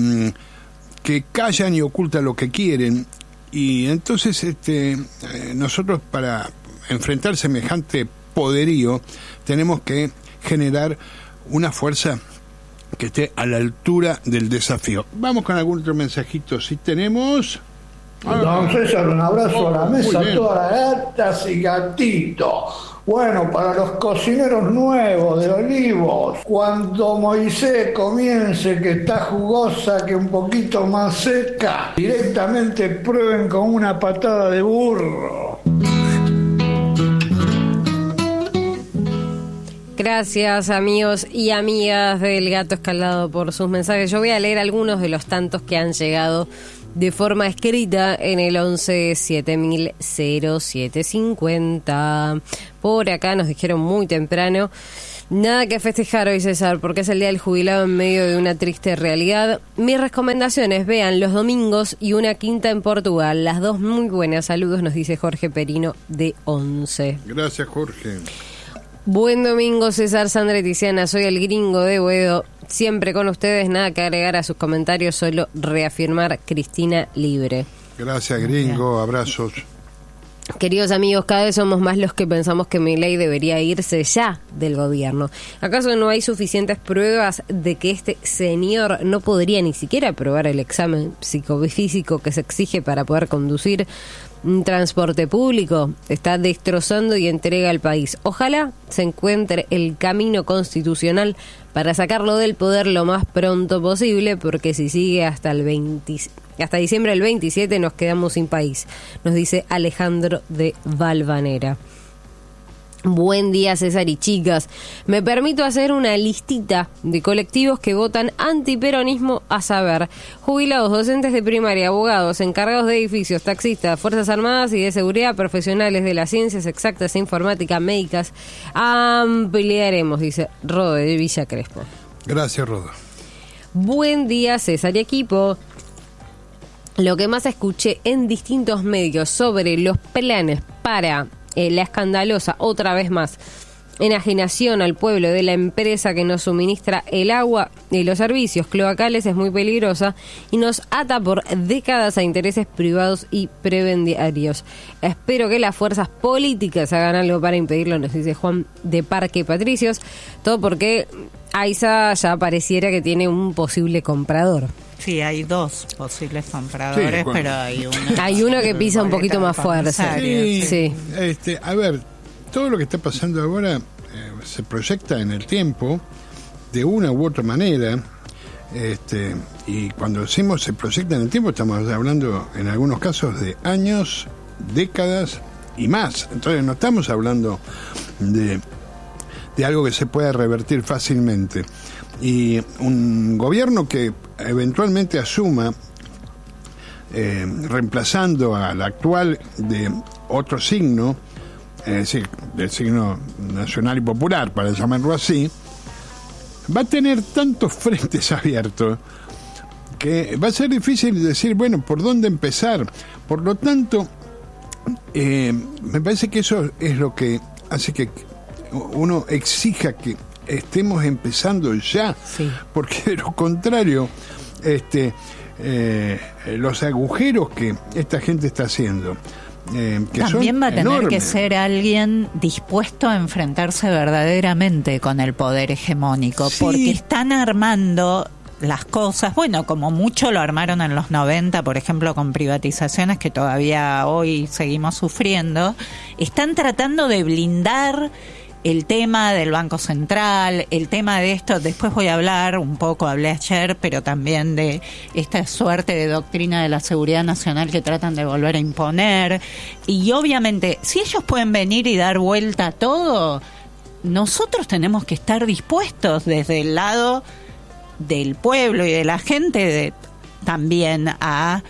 que callan y ocultan lo que quieren. Y entonces este, eh, nosotros para enfrentar semejante poderío tenemos que generar una fuerza que esté a la altura del desafío. Vamos con algún otro mensajito, si tenemos. Don César, un abrazo oh, a la mesa, a todas las gatas y gatitos. Bueno, para los cocineros nuevos de Olivos, cuando Moisés comience que está jugosa, que un poquito más seca, directamente prueben con una patada de burro. Gracias, amigos y amigas del Gato Escaldado, por sus mensajes. Yo voy a leer algunos de los tantos que han llegado de forma escrita en el once siete mil siete cincuenta. Por acá nos dijeron muy temprano: nada que festejar hoy, César, porque es el día del jubilado en medio de una triste realidad. Mis recomendaciones: vean Los Domingos y Una Quinta en Portugal, las dos muy buenas. Saludos, nos dice Jorge Perino de once. Gracias, Jorge. Buen domingo, César, Sandra y Tiziana. Soy el gringo de Boedo. Siempre con ustedes, nada que agregar a sus comentarios, solo reafirmar Cristina libre. Gracias, gringo. Abrazos. Queridos amigos, cada vez somos más los que pensamos que Milei debería irse ya del gobierno. ¿Acaso no hay suficientes pruebas de que este señor no podría ni siquiera aprobar el examen psicofísico que se exige para poder conducir un transporte público? Está destrozando y entrega al país. Ojalá se encuentre el camino constitucional para sacarlo del poder lo más pronto posible, porque si sigue hasta el veinte, hasta diciembre del veintisiete nos quedamos sin país, nos dice Alejandro de Valvanera. Buen día, César y chicas. Me permito hacer una listita de colectivos que votan antiperonismo, a saber: jubilados, docentes de primaria, abogados, encargados de edificios, taxistas, fuerzas armadas y de seguridad, profesionales de las ciencias exactas e informática, médicas. Ampliaremos, dice Rodo de Villa Crespo. Gracias, Rodo. Buen día, César y equipo. Lo que más escuché en distintos medios sobre los planes para Eh, la escandalosa, otra vez más, enajenación al pueblo de la empresa que nos suministra el agua y los servicios cloacales es muy peligrosa y nos ata por décadas a intereses privados y prebendiarios. Espero que las fuerzas políticas hagan algo para impedirlo, nos dice Juan de Parque Patricios. Todo porque AISA ya pareciera que tiene un posible comprador. Sí, hay dos posibles compradores, sí, bueno, pero hay uno... Hay uno que pisa un poquito más fuerte. Sí, sí. Este, a ver, todo lo que está pasando ahora eh, se proyecta en el tiempo de una u otra manera, este, y cuando decimos se proyecta en el tiempo estamos hablando en algunos casos de años, décadas y más. Entonces no estamos hablando de, de algo que se pueda revertir fácilmente. Y un gobierno que eventualmente asuma, eh, reemplazando al actual de otro signo, es decir, del signo nacional y popular, para llamarlo así, va a tener tantos frentes abiertos que va a ser difícil decir, bueno, ¿por dónde empezar? Por lo tanto, eh, me parece que eso es lo que hace que uno exija que estemos empezando ya, sí, porque de lo contrario, este, eh, los agujeros que esta gente está haciendo, eh, que también son va a tener enormes, que ser alguien dispuesto a enfrentarse verdaderamente con el poder hegemónico, sí, porque están armando las cosas, bueno, como mucho lo armaron en los noventa, por ejemplo, con privatizaciones que todavía hoy seguimos sufriendo. Están tratando de blindar el tema del Banco Central, el tema de esto, después voy a hablar un poco, hablé ayer, pero también de esta suerte de doctrina de la seguridad nacional que tratan de volver a imponer. Y obviamente, si ellos pueden venir y dar vuelta a todo, nosotros tenemos que estar dispuestos desde el lado del pueblo y de la gente de, también a...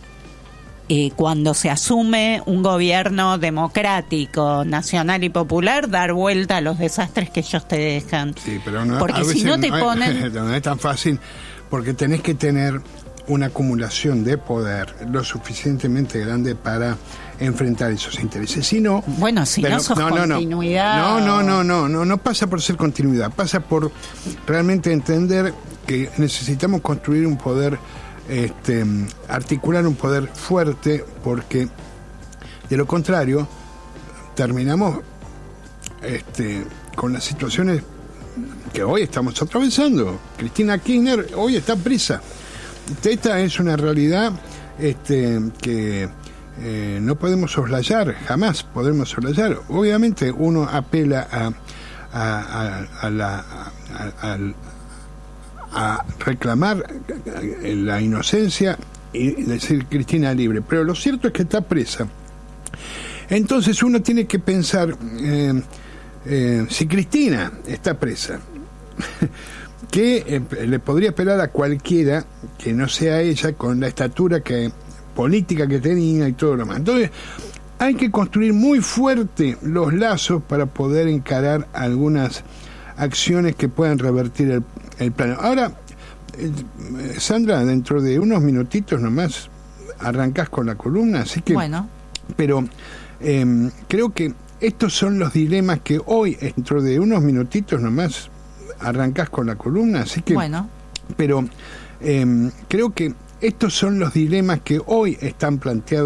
Eh, cuando se asume un gobierno democrático, nacional y popular, dar vuelta a los desastres que ellos te dejan. Sí, pero no, porque si no te no ponen... Es, no es tan fácil, porque tenés que tener una acumulación de poder lo suficientemente grande para enfrentar esos intereses. Si no, bueno, si pero, no sos no, no, continuidad... No, no, no, no, no, no pasa por ser continuidad, pasa por realmente entender que necesitamos construir un poder... Este, articular un poder fuerte, porque de lo contrario terminamos este, con las situaciones que hoy estamos atravesando. Cristina Kirchner hoy está presa. Esta es una realidad este, que, eh, no podemos soslayar, jamás podemos soslayar. Obviamente uno apela a, a, a, a la a, a, a reclamar la inocencia y decir Cristina libre, pero lo cierto es que está presa. Entonces uno tiene que pensar, eh, eh, si Cristina está presa, que eh, le podría apelar a cualquiera que no sea ella, con la estatura que política que tenía y todo lo demás. Entonces hay que construir muy fuerte los lazos para poder encarar algunas acciones que puedan revertir el, el plano. Ahora, eh, Sandra, dentro de unos minutitos nomás arrancás con la columna, así que... Bueno. Pero eh, creo que estos son los dilemas que hoy, dentro de unos minutitos nomás, arrancás con la columna, así que... Bueno. Pero eh, creo que estos son los dilemas que hoy están planteados